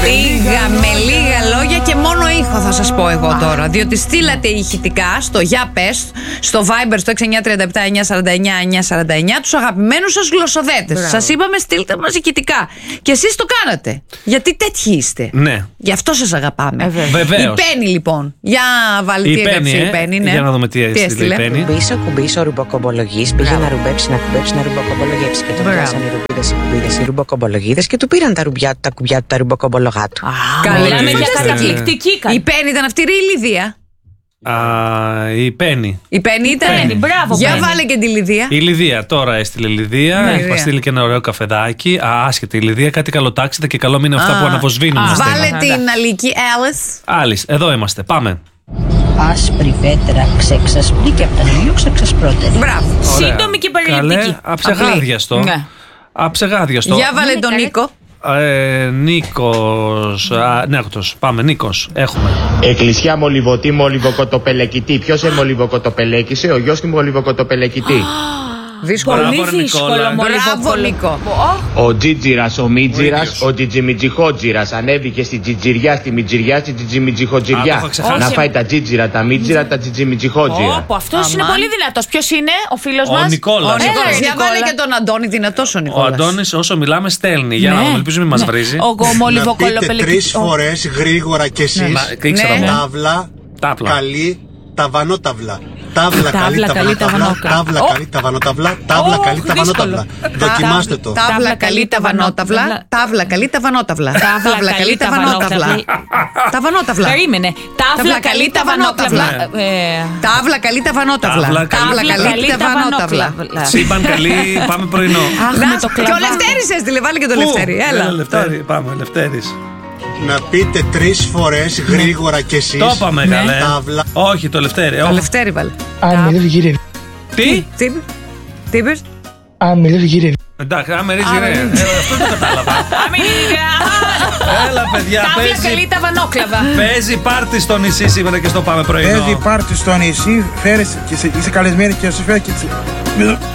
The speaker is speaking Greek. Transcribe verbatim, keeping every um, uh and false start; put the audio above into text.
Λίγα με λίγα λόγια και μόνο ήχο θα σας πω εγώ τώρα. Διότι στείλατε ηχητικά στο Για Πες, στο Viber στο έξι εννιά τρία επτά εννιά τέσσερα εννιά εννιά τέσσερα εννιά τους αγαπημένους σας γλωσσοδέτες. Σας είπαμε στείλτε μας ηχητικά. Και εσείς το κάνατε. Γιατί τέτοιοι είστε. Ναι. Γι' αυτό σας αγαπάμε. Βεβαίως. Η Πέννη λοιπόν. Για βάλει τι έγραψε η Πέννη. Ναι. Για να δούμε τι έστειλε η Πέννη. Κουμπίσω, κουμπίσω, ρουμποκομπολογής. Πήγε να ρουμπέψει, να κουμπέψει, να ρουμποκομπολογέψει. Και του πιάσανε οι ρουμπίδες, οι κουμπίδες, οι ρουμποκομπολογίδες και του πήραν τα ρουμπιά του, τα κουμπιά του, τα ρουμποκομπολογά του. Μιλάμε για καταπληκτική. Η Πέννη ήταν αυστηρή ή η Λιδία? Α, η Πέννη. Η Πέννη ήταν. Πέννη, μπράβο, Για Πέννη. βάλε και τη Λιδία. Η Λιδία τώρα έστειλε η Λιδία. Ναι, Έχει στείλει και ένα ωραίο καφεδάκι. Α, άσχετη η Λιδία. Κάτι καλοτάξιδα και καλό μήνα αυτά που αναβοσβήνουν. Α, Βάλε στέλνω. την Αλική Alice. Άλλης, εδώ είμαστε. Πάμε. Άσπρη πέτρα ξεξασπρή και από τον ήλιο ξεξασπρότερη. Μπράβο. Σύντομη και περιληπτική. Καλέ, αψεγάδιαστο. Ναι. Αψεγάδιαστο. Για βάλε τον Νίκο. Ε, Νίκος. Α, ναι, αυτός. Πάμε, Νίκος. Έχουμε. Εκκλησιά Μολυβωτή Μολυβοκοτοπελεκητή. Ποιος σε μολυβοκοτοπελέκησε? Ο γιος του Μολυβοκοτοπελεκητή. Δύσκολο. Μπράβο, Πολύ δύσκολο. Νικόλα. Μπράβο, Νίκο. Ο Τζίτζιρας, ο Μίτζιρας, ο Τζιτζιμιτζιχότζιρας ανέβηκε στη Τζιτζιριά, στη Μιτζιριά, στη Α, το Τζιτζιμιτζιχοτζιριά. είχα ξεχάσει. Να φάει τα Τζίτζιρα, τα Μίτζιρα, τα Τζιτζιμιτζιχότζιρα. Όπο, αυτός είναι Αμάν. πολύ δυνατός. Ποιος είναι ο φίλος Ο μας? Νικόλας. Ο Έλα, Νικόλας. ρε, Για βάλε Νικόλα. και τον Αντώνη, δυνατός ο Ο Νικόλας. Αντώνης όσο μιλάμε στέλνει. Για να Ναι. δούμε, ελπίζω μην μας Ναι. βρίζει. Ο Να πείτε γομολιβοκολοπελεκητής. τρεις φορές γρήγορα κι εσείς. Να, ήξερα Ναι. εγώ. Τάβλα, Τάπλα. καλή, ταβανόταυλα. Τάβλα, καλή, Τάβλα, καλή, ταβανόταυλα. ταβανόκλα. Τάβλα, Ω. καλή, ταβανόταυλα. Τάβλα, Ω, καλή, ταβανόταυλα. δύσκολο. Δοκιμάστε το. Τάβλα καλή ταβανόταυλα. Τάβλα καλή ταβανόταυλα. Τάβλα καλή ταβανόταυλα. Ταβανόταυλα. Περίμενε. Τάβλα καλή ταβανόκλαυλα. Ε, Τάβλα καλή ταβανόταυλα. Τάβλα, Τάβλα καλή ταβανόταυλα. Σύμπαν καλή, πάμε πρωινό. Αχ, Να, με το και ο κλαβά. Λευτέρης έστειλε, βάλε και το Λευτέρη. Έλα. Έλα, Λευτέρη, πάμε, Λευτέρης. Να πείτε τρεις φορές γρήγορα κι εσείς. Το είπαμε, καλέ. Τάβλα. Όχι, το Λευτέρη. Το όχι. Λευτέρη βάλε. Τι? Τι είπε? Τι είπες? Εντάξει, άμα ρίζει ρε. Ε, Αυτό δεν το κατάλαβα. Έλα, παιδιά, Τάβλα καλή παίζει. ταβανόκλαβα. Παίζει πάρτι στο νησί σήμερα και στο πάμε πρωινό. Παίζει πάρτι στο νησί, φέρεις και είσαι, είσαι καλεσμένη και σου φέρει και